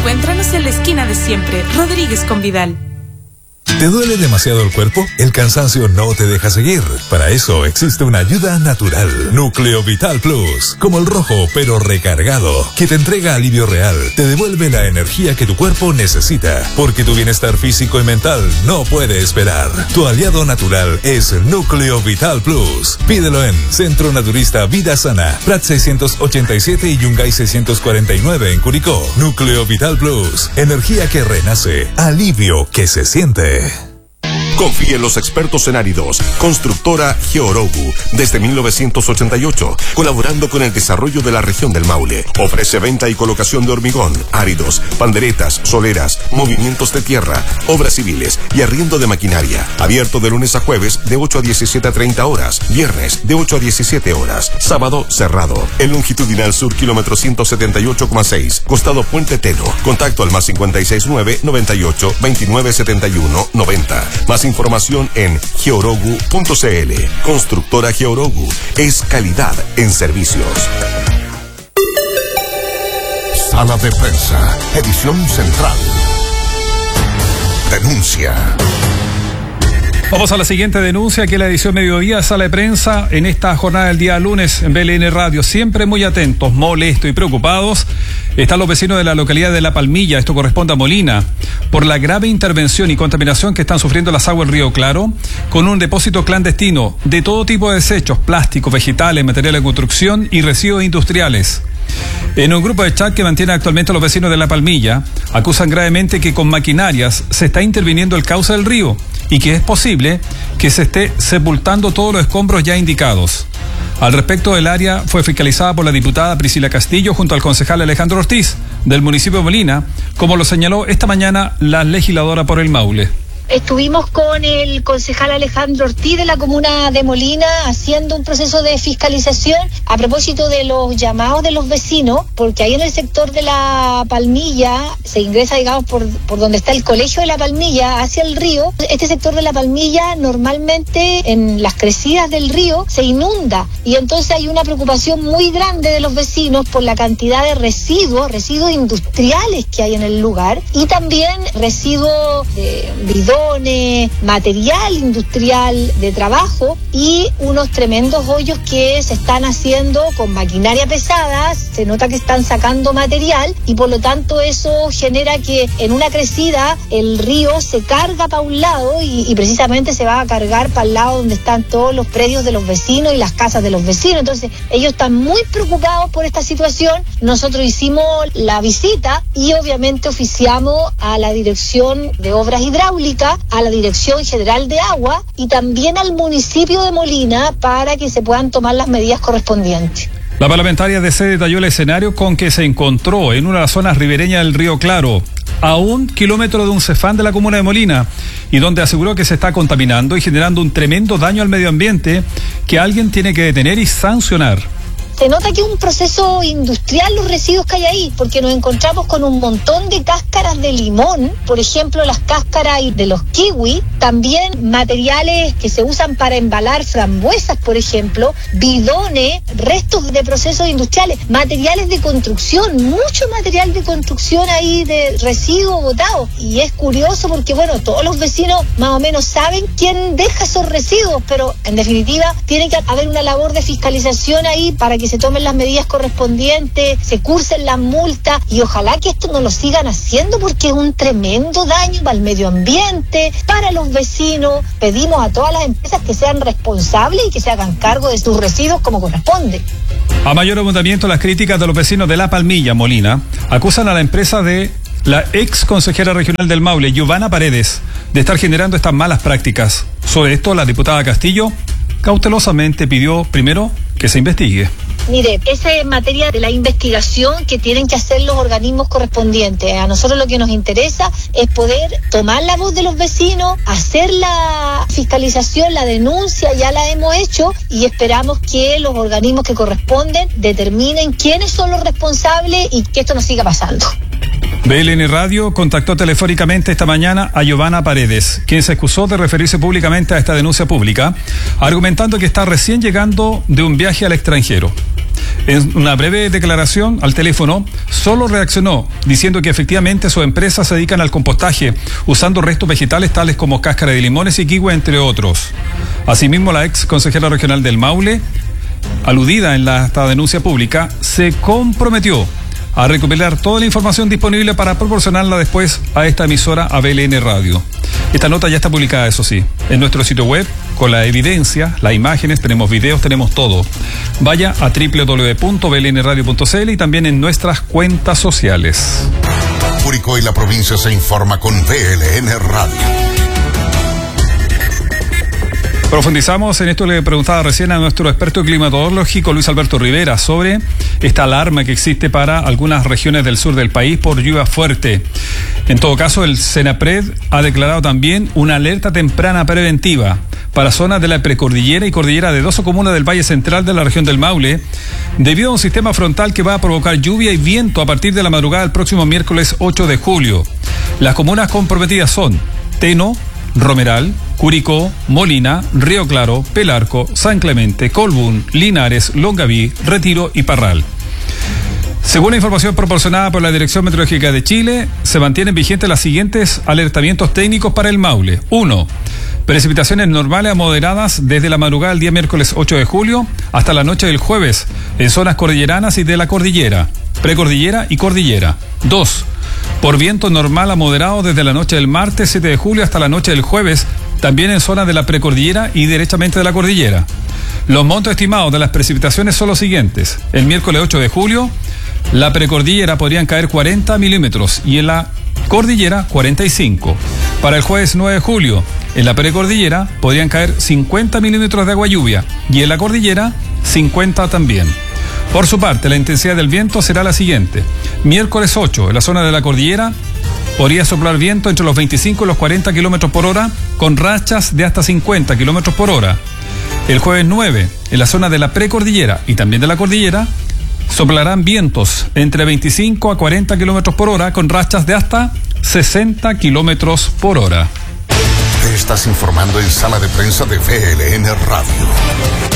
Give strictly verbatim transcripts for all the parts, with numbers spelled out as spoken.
Encuéntranos en la esquina de siempre, Rodríguez con Vidal. ¿Te duele demasiado el cuerpo? El cansancio no te deja seguir. Para eso existe una ayuda natural. Núcleo Vital Plus. Como el rojo, pero recargado. Que te entrega alivio real. Te devuelve la energía que tu cuerpo necesita. Porque tu bienestar físico y mental no puede esperar. Tu aliado natural es Núcleo Vital Plus. Pídelo en Centro Naturista Vida Sana. Prat seiscientos ochenta y siete y Yungay seiscientos cuarenta y nueve en Curicó. Núcleo Vital Plus. Energía que renace. Alivio que se siente. Confíe en los expertos en áridos. Constructora Georogu, desde mil novecientos ochenta y ocho, colaborando con el desarrollo de la región del Maule. Ofrece venta y colocación de hormigón, áridos, panderetas, soleras, movimientos de tierra, obras civiles y arriendo de maquinaria. Abierto de lunes a jueves de ocho a diecisiete a treinta horas, viernes de ocho a diecisiete horas, sábado cerrado. El longitudinal sur, kilómetro ciento setenta y ocho coma seis, costado Puente Teno. Contacto al más cincuenta y seis nueve, noventa y ocho, veintinueve setenta y uno, noventa. Más información en georogu punto cl. Constructora Georogu es calidad en servicios. Sala de prensa, edición central. Denuncia. Vamos a la siguiente denuncia, que es la edición mediodía, sala de prensa, en esta jornada del día lunes en B L N Radio. Siempre muy atentos, molestos y preocupados están los vecinos de la localidad de La Palmilla, esto corresponde a Molina, por la grave intervención y contaminación que están sufriendo las aguas del Río Claro, con un depósito clandestino de todo tipo de desechos, plásticos, vegetales, materiales de construcción y residuos industriales. En un grupo de chat que mantiene actualmente los vecinos de La Palmilla, acusan gravemente que con maquinarias se está interviniendo el cauce del río y que es posible que se esté sepultando todos los escombros ya indicados. Al respecto, el área fue fiscalizada por la diputada Priscila Castillo junto al concejal Alejandro Ortiz del municipio de Molina, como lo señaló esta mañana la legisladora por el Maule. Estuvimos con el concejal Alejandro Ortiz de la comuna de Molina haciendo un proceso de fiscalización a propósito de los llamados de los vecinos, porque ahí en el sector de La Palmilla se ingresa, digamos, por, por donde está el colegio de La Palmilla hacia el río. Este sector de La Palmilla normalmente en las crecidas del río se inunda y entonces hay una preocupación muy grande de los vecinos por la cantidad de residuos, residuos industriales que hay en el lugar y también residuos de bidón, material industrial de trabajo y unos tremendos hoyos que se están haciendo con maquinaria pesada. Se nota que están sacando material y por lo tanto eso genera que en una crecida el río se carga para un lado y, y precisamente se va a cargar para el lado donde están todos los predios de los vecinos y las casas de los vecinos. Entonces ellos están muy preocupados por esta situación. Nosotros hicimos la visita y obviamente oficiamos a la Dirección de Obras Hidráulicas, a la Dirección General de Agua y también al municipio de Molina para que se puedan tomar las medidas correspondientes. La parlamentaria D C detalló el escenario con que se encontró en una de las zonas ribereñas del Río Claro, a un kilómetro de un cefán de la comuna de Molina, y donde aseguró que se está contaminando y generando un tremendo daño al medio ambiente que alguien tiene que detener y sancionar. Se nota que es un proceso industrial los residuos que hay ahí, porque nos encontramos con un montón de cáscaras de limón, por ejemplo las cáscaras de los kiwi, también materiales que se usan para embalar frambuesas, por ejemplo, bidones, restos de procesos industriales, materiales de construcción, mucho material de construcción ahí de residuos botados. Y es curioso porque, bueno, todos los vecinos más o menos saben quién deja esos residuos, pero en definitiva tiene que haber una labor de fiscalización ahí para que se tomen las medidas correspondientes, se cursen las multas y ojalá que esto no lo sigan haciendo porque es un tremendo daño para el medio ambiente, para los vecinos. Pedimos a todas las empresas que sean responsables y que se hagan cargo de sus residuos como corresponde. A mayor abundamiento, las críticas de los vecinos de La Palmilla, Molina, acusan a la empresa de la ex consejera regional del Maule, Giovanna Paredes, de estar generando estas malas prácticas. Sobre esto, la diputada Castillo cautelosamente pidió primero que se investigue. Mire, esa es materia de la investigación que tienen que hacer los organismos correspondientes. A nosotros lo que nos interesa es poder tomar la voz de los vecinos, hacer la fiscalización, la denuncia, ya la hemos hecho y esperamos que los organismos que corresponden determinen quiénes son los responsables y que esto no siga pasando. B L N Radio contactó telefónicamente esta mañana a Giovanna Paredes, quien se excusó de referirse públicamente a esta denuncia pública, argumentando que está recién llegando de un viaje al extranjero. En una breve declaración al teléfono, solo reaccionó diciendo que efectivamente sus empresas se dedican al compostaje, usando restos vegetales tales como cáscara de limones y kiwi, entre otros. Asimismo, la ex consejera regional del Maule, aludida en la, esta denuncia pública, se comprometió a recopilar toda la información disponible para proporcionarla después a esta emisora, a B L N Radio. Esta nota ya está publicada, eso sí, en nuestro sitio web, con la evidencia, las imágenes, tenemos videos, tenemos todo. Vaya a doble u doble u doble u punto b l n radio punto c l y también en nuestras cuentas sociales. Curicó y la provincia se informa con B L N Radio. Profundizamos en esto, le preguntaba recién a nuestro experto climatológico Luis Alberto Rivera sobre esta alarma que existe para algunas regiones del sur del país por lluvia fuerte. En todo caso, el Senapred ha declarado también una alerta temprana preventiva para zonas de la precordillera y cordillera de doce comunas del Valle Central de la región del Maule, debido a un sistema frontal que va a provocar lluvia y viento a partir de la madrugada del próximo miércoles ocho de julio. Las comunas comprometidas son Teno, Romeral, Curicó, Molina, Río Claro, Pelarco, San Clemente, Colbún, Linares, Longaví, Retiro y Parral. Según la información proporcionada por la Dirección Meteorológica de Chile, se mantienen vigentes los siguientes alertamientos técnicos para el Maule. uno. Precipitaciones normales a moderadas desde la madrugada del día miércoles ocho de julio hasta la noche del jueves en zonas cordilleranas y de la cordillera, precordillera y cordillera. dos. Por viento normal a moderado desde la noche del martes siete de julio hasta la noche del jueves, también en zonas de la precordillera y derechamente de la cordillera. Los montos estimados de las precipitaciones son los siguientes. El miércoles ocho de julio, la precordillera podrían caer cuarenta milímetros y en la cordillera cuarenta y cinco. Para el jueves nueve de julio, en la precordillera podrían caer cincuenta milímetros de agua lluvia y en la cordillera cincuenta también. Por su parte, la intensidad del viento será la siguiente. Miércoles ocho, en la zona de la cordillera, podría soplar viento entre los veinticinco y los cuarenta kilómetros por hora, con rachas de hasta cincuenta kilómetros por hora. El jueves nueve, en la zona de la precordillera y también de la cordillera, soplarán vientos entre veinticinco a cuarenta kilómetros por hora, con rachas de hasta sesenta kilómetros por hora. Te estás informando en Sala de Prensa de B L N Radio.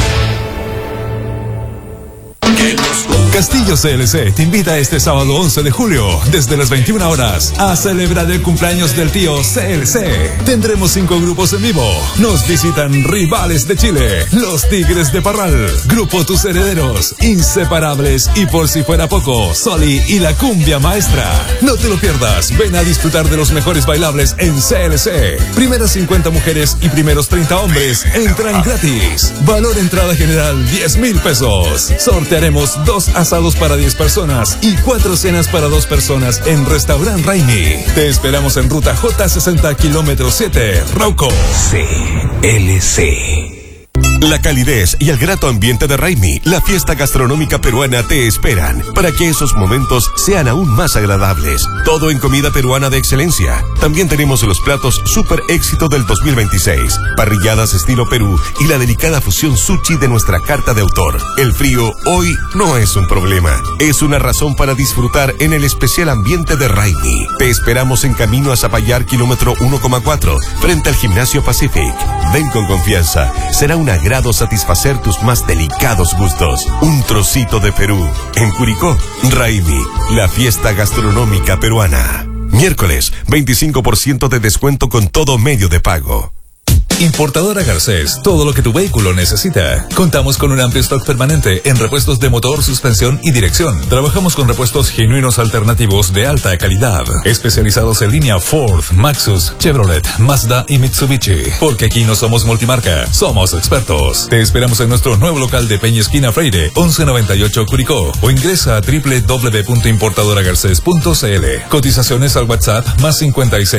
Castillo C L C te invita este sábado once de julio, desde las veintiuna horas, a celebrar el cumpleaños del tío C L C. Tendremos cinco grupos en vivo. Nos visitan Rivales de Chile, Los Tigres de Parral, Grupo Tus Herederos, Inseparables y por si fuera poco, Soli y la Cumbia Maestra. No te lo pierdas, ven a disfrutar de los mejores bailables en C L C. Primeras cincuenta mujeres y primeros treinta hombres entran gratis. Valor entrada general diez mil pesos. Sortearemos dos asados para diez personas y cuatro cenas para dos personas en Restaurant Raimi. Te esperamos en ruta J sesenta, kilómetro siete, Rauco. C L C. La calidez y el grato ambiente de Raimi, la fiesta gastronómica peruana, te esperan para que esos momentos sean aún más agradables. Todo en comida peruana de excelencia. También tenemos los platos super éxito del dos mil veintiséis, parrilladas estilo Perú y la delicada fusión sushi de nuestra carta de autor. El frío hoy no es un problema, es una razón para disfrutar en el especial ambiente de Raimi. Te esperamos en camino a Zapallar, kilómetro uno coma cuatro, frente al Gimnasio Pacific. Ven con confianza, será un agrado satisfacer tus más delicados gustos. Un trocito de Perú. En Curicó, Raimi, la fiesta gastronómica peruana. Miércoles, veinticinco por ciento de descuento con todo medio de pago. Importadora Garcés, todo lo que tu vehículo necesita. Contamos con un amplio stock permanente en repuestos de motor, suspensión y dirección. Trabajamos con repuestos genuinos alternativos de alta calidad, especializados en línea Ford, Maxus, Chevrolet, Mazda y Mitsubishi. Porque aquí no somos multimarca, somos expertos. Te esperamos en nuestro nuevo local de Peña Esquina Freire, once noventa y ocho Curicó, o ingresa a doble u doble u doble u punto importadora garcés punto c l. Cotizaciones al WhatsApp más cincuenta y seis